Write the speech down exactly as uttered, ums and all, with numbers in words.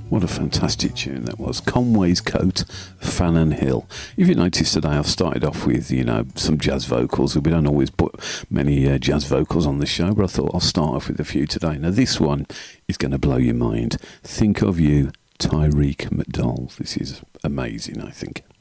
What a fantastic tune that was. Conway's Coat, Fannin Hill. If you notice today, I've started off with, you know, some jazz vocals. We don't always put many uh, jazz vocals on the show, but I thought I'll start off with a few today. Now, this one is going to blow your mind. Think of You, Tyreek McDowell. This is amazing, I think.